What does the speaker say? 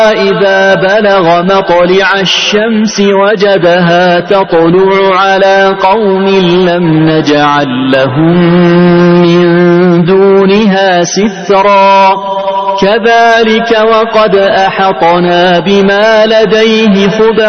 إذا بلغ مطلع الشمس وجدها تطلع على قوم لم نجعل لهم من دونها سترا كذلك وقد أحطنا بما لديه خبرا